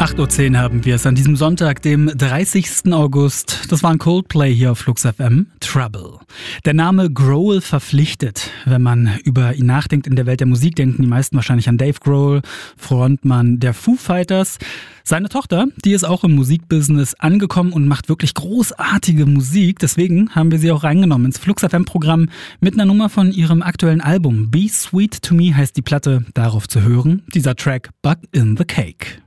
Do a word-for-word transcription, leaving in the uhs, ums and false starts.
acht Uhr zehn haben wir es an diesem Sonntag, dem dreißigsten August. Das war ein Coldplay hier auf Flux F M. Trouble. Der Name Grohl verpflichtet. Wenn man über ihn nachdenkt in der Welt der Musik, denken die meisten wahrscheinlich an Dave Grohl, Frontmann der Foo Fighters. Seine Tochter, die ist auch im Musikbusiness angekommen und macht wirklich großartige Musik. Deswegen haben wir sie auch reingenommen ins Flux F M-Programm mit einer Nummer von ihrem aktuellen Album. Be Sweet to Me heißt die Platte, darauf zu hören. Dieser Track Bug in the Cake.